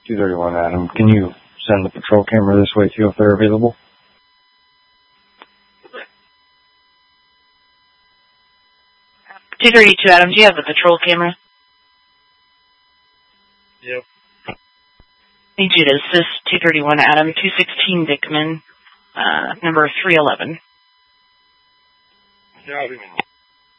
231 Adam. Can you send the patrol camera this way too if they're available? $232 Adam, do you have the patrol camera? Yep. Need you to assist 231 Adam, 216 Dickman, number 311. Yeah,